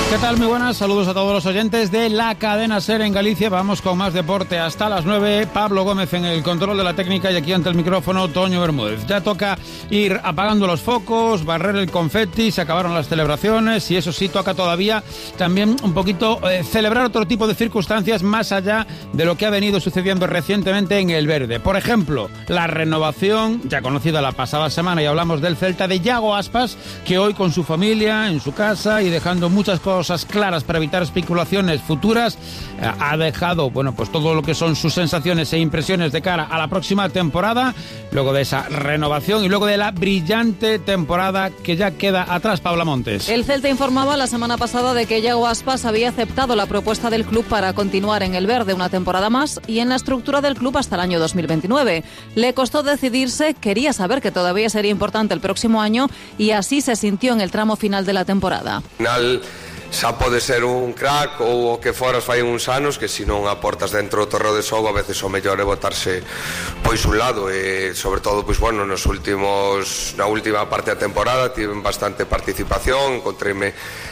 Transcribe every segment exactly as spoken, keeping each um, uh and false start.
¿Qué tal? Muy buenas, saludos a todos los oyentes de la cadena SER en Galicia. Vamos con más deporte hasta las nueve. Pablo Gómez en el control de la técnica y aquí ante el micrófono Toño Bermúdez. Ya toca ir apagando los focos, barrer el confeti, se acabaron las celebraciones y eso sí, toca todavía también un poquito eh, celebrar otro tipo de circunstancias más allá de lo que ha venido sucediendo recientemente en el verde. Por ejemplo, la renovación, ya conocida la pasada semana y hablamos del Celta, de Iago Aspas, que hoy con su familia, en su casa y dejando muchas cosas cosas claras para evitar especulaciones futuras, eh, ha dejado, bueno, pues todo lo que son sus sensaciones e impresiones de cara a la próxima temporada, luego de esa renovación y luego de la brillante temporada que ya queda atrás. Paula Montes. El Celta informaba la semana pasada de que Iago Aspas había aceptado la propuesta del club para continuar en el verde una temporada más y en la estructura del club hasta el año dos mil veintinueve. Le costó decidirse, quería saber que todavía sería importante el próximo año y así se sintió en el tramo final de la temporada. Final... xa pode ser un crack ou o que foras fai uns anos que se non aportas dentro do terreo de xogo a veces o mellor é botarse pois un lado e sobre todo pois bueno nos últimos na última parte da temporada tiven bastante participación, encontreime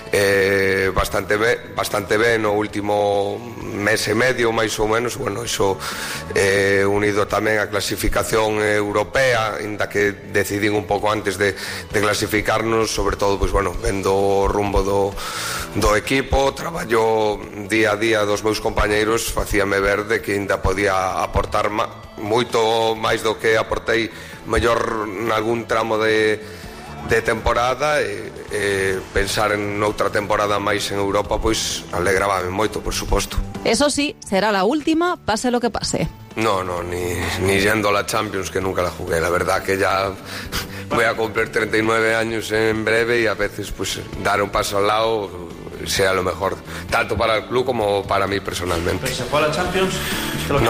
eh, bastante ben, bastante ben no último mes e medio máis ou menos, bueno, iso eh, unido tamén á clasificación europea, inda que decidín un pouco antes de, de clasificarnos, sobre todo pois bueno, vendo o rumbo do do equipo, traballo día a día dos meus compañeiros, facíame ver de que ainda podía aportar ma, moito máis do que aportei mellor nalgún tramo de, de temporada e, e pensar en outra temporada máis en Europa pois alegrabame moito, por suposto. Eso sí, será la última, pase lo que pase. No, no, ni, ni yendo a la Champions, que nunca la jugué, la verdad que ya voy a cumplir treinta y nueve años en breve y a veces pues dar un paso al lado sea lo mejor, tanto para el club como para mí personalmente. ¿Se fue a la Champions? No,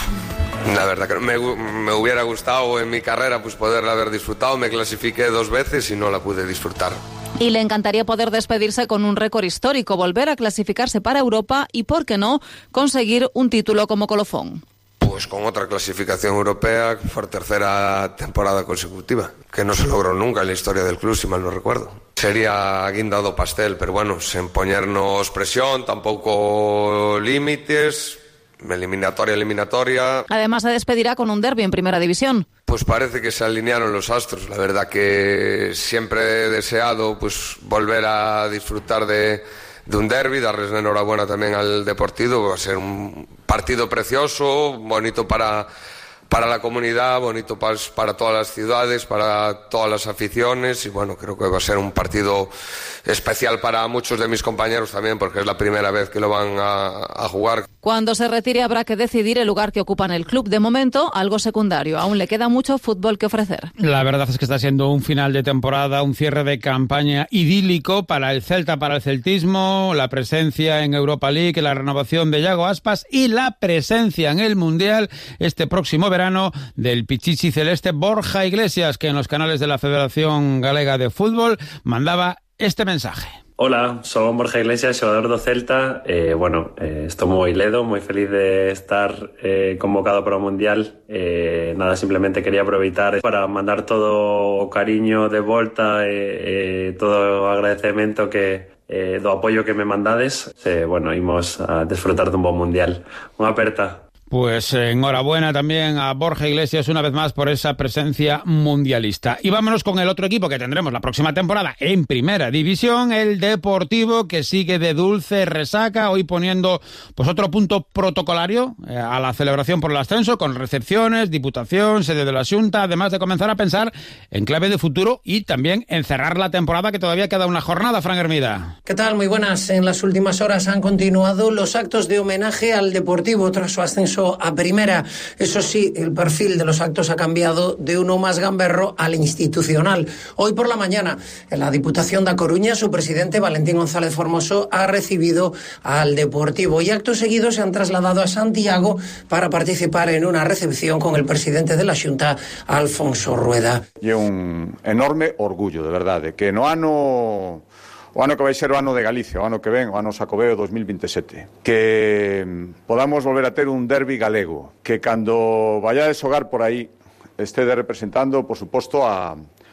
la verdad que me, me hubiera gustado en mi carrera pues poderla haber disfrutado, me clasifiqué dos veces y no la pude disfrutar. Y le encantaría poder despedirse con un récord histórico, volver a clasificarse para Europa y, ¿por qué no?, conseguir un título como colofón. Pues con otra clasificación europea por tercera temporada consecutiva, que no se logró nunca en la historia del club, si mal no recuerdo. Sería guinda do pastel, pero bueno, sen poñernos presión, tampouco límites, eliminatoria, eliminatoria. Además se despedirá con un derbi en Primera División. Pues parece que se alinearon los astros, la verdad que siempre he deseado pues volver a disfrutar de... de un derbi, darles la enhorabuena también al Deportivo, va a ser un partido precioso, bonito para, para la comunidad, bonito para, para todas las ciudades, para todas las aficiones y bueno, creo que va a ser un partido especial para muchos de mis compañeros también porque es la primera vez que lo van a, a jugar. Cuando se retire habrá que decidir el lugar que ocupa en el club. De momento, algo secundario. Aún le queda mucho fútbol que ofrecer. La verdad es que está siendo un final de temporada, un cierre de campaña idílico para el Celta, para el celtismo, la presencia en Europa League, la renovación de Iago Aspas y la presencia en el Mundial este próximo verano del Pichichi celeste Borja Iglesias, que en los canales de la Federación Galega de Fútbol mandaba este mensaje. Hola, son Borja Iglesias, xogador do Celta. Eh, bueno, eh, estou moi ledo, moi feliz de estar eh, convocado para o Mundial. Eh, nada, simplemente quería aproveitar para mandar todo o cariño de volta e eh, todo o agradecemento que eh, do apoio que me mandades. Eh, bueno, imos a desfrutar dun bon Mundial. Unha aperta. Pues eh, enhorabuena también a Borja Iglesias una vez más por esa presencia mundialista. Y vámonos con el otro equipo que tendremos la próxima temporada en Primera División, el Deportivo, que sigue de dulce resaca, hoy poniendo pues otro punto protocolario eh, a la celebración por el ascenso, con recepciones, diputación, sede de la Xunta, además de comenzar a pensar en clave de futuro y también en cerrar la temporada, que todavía queda una jornada. Fran Hermida. ¿Qué tal? Muy buenas. En las últimas horas han continuado los actos de homenaje al Deportivo tras su ascenso a primera. Eso sí, el perfil de los actos ha cambiado de uno más gamberro al institucional. Hoy por la mañana, en la Diputación da Coruña, su presidente, Valentín González Formoso, ha recibido al Deportivo y actos seguidos se han trasladado a Santiago para participar en una recepción con el presidente de la Xunta, Alfonso Rueda. É un enorme orgullo, de verdade, que no ano... o ano que vai ser o ano de Galicia, o ano que ven, o ano Xacobeo dos mil veintisiete, que podamos volver a ter un derbi galego, que cando vayades xogar por aí estede representando, por suposto, a,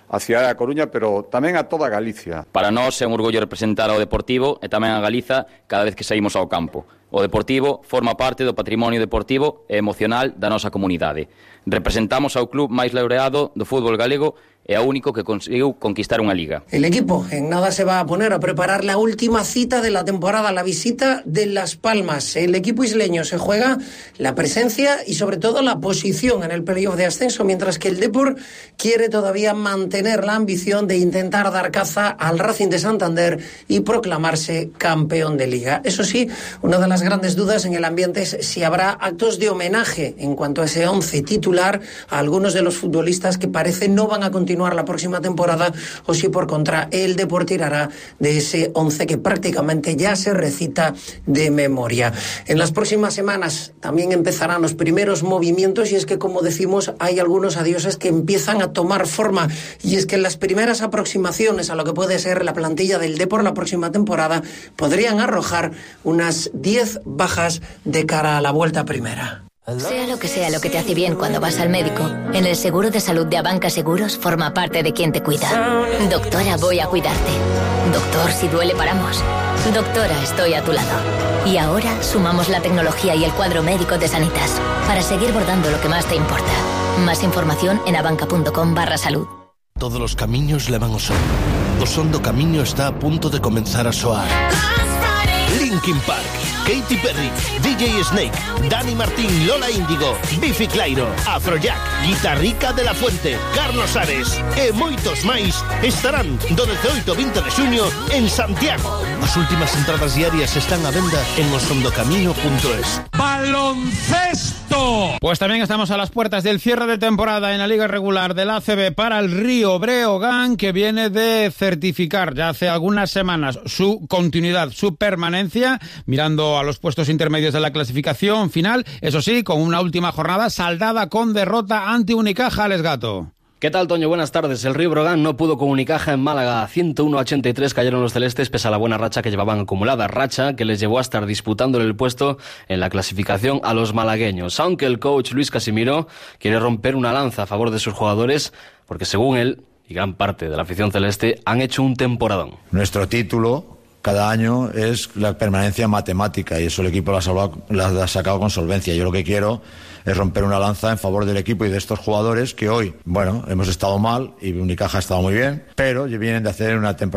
a cidade da Coruña, pero tamén a toda Galicia. Para nós é un orgullo representar ao Deportivo e tamén a Galiza cada vez que saímos ao campo. O Deportivo forma parte do patrimonio deportivo e emocional da nosa comunidade. Representamos ao club máis laureado do fútbol galego e ao único que conseguiu conquistar unha liga. El equipo en nada se va a poner a preparar la última cita de la temporada, la visita de Las Palmas. El equipo isleño se juega la presencia y sobre todo la posición en el playoff de ascenso, mientras que el Depor quiere todavía mantener la ambición de intentar dar caza al Racing de Santander y proclamarse campeón de liga. Eso sí, una de las grandes dudas en el ambiente es si habrá actos de homenaje en cuanto a ese once titular a algunos de los futbolistas que parece no van a continuar la próxima temporada, o si por contra el Depor tirará de ese once que prácticamente ya se recita de memoria. En las próximas semanas también empezarán los primeros movimientos, y es que, como decimos, hay algunos adioses que empiezan a tomar forma, y es que las primeras aproximaciones a lo que puede ser la plantilla del Depor la próxima temporada podrían arrojar unas diez bajas de cara a la vuelta a primera. Sea lo que sea lo que te hace bien cuando vas al médico, en el seguro de salud de Abanca Seguros forma parte de quien te cuida. Doctora, voy a cuidarte. Doctor, si duele paramos. Doctora, estoy a tu lado. Y ahora sumamos la tecnología y el cuadro médico de Sanitas para seguir bordando lo que más te importa. Más información en abanca.com barra salud. Todos los camiños levan o sol. O son do camiño está a punto de comenzar a soar. Linkin Park, Katy Perry, D J Snake, Dani Martín, Lola Índigo, Bifi Clyro, Afrojack, Guitarrica de la Fuente, Carlos Ares e moitos máis estarán do dezooito ao vinte de xuño en Santiago. As últimas entradas diarias están a venda en osondocamino punto es. ¡Baloncesto! Pues también estamos a las puertas del cierre de temporada en la Liga Regular del A C B para el Río Breogán, que viene de certificar ya hace algunas semanas su continuidad, su permanencia, mirando a los puestos intermedios de la clasificación final, eso sí, con una última jornada saldada con derrota ante Unicaja. Alex Gato. ¿Qué tal, Toño? Buenas tardes. El Río Breogán no pudo con Unicaja en Málaga. ciento uno a ochenta y tres cayeron los celestes pese a la buena racha que llevaban acumulada. Racha que les llevó a estar disputándole el puesto en la clasificación a los malagueños. Aunque el coach Luis Casimiro quiere romper una lanza a favor de sus jugadores, porque según él, y gran parte de la afición celeste, han hecho un temporadón. Nuestro título cada año es la permanencia matemática, y eso el equipo lo ha, salvado, lo ha sacado con solvencia. Yo lo que quiero es romper una lanza en favor del equipo y de estos jugadores que hoy, bueno, hemos estado mal y Unicaja ha estado muy bien, pero vienen de hacer una temporada